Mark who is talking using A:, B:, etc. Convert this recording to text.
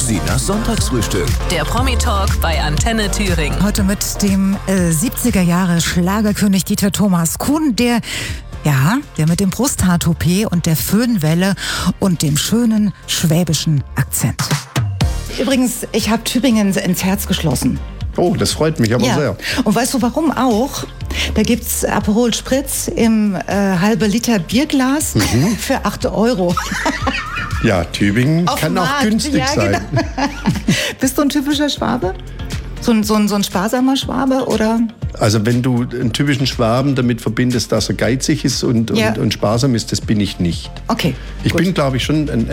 A: Sinas Sonntagsfrühstück.
B: Der Promi-Talk bei Antenne Thüringen.
C: Heute mit dem 70er Jahre Schlagerkönig Dieter Thomas Kuhn, der mit dem Brusthaar-Toupet und der Föhnwelle und dem schönen schwäbischen Akzent. Übrigens, ich habe Tübingen ins Herz geschlossen.
D: Oh, das freut mich aber sehr.
C: Und weißt du warum auch? Da gibt's Aperol Spritz im halbe Liter Bierglas für 8 €.
D: Ja, Tübingen kann auch günstig sein.
C: Genau. Bist du ein typischer Schwabe? So ein sparsamer Schwabe, oder?
D: Also wenn du einen typischen Schwaben damit verbindest, dass er geizig ist und sparsam ist, das bin ich nicht.
C: Okay.
D: Ich bin, glaube ich, schon ein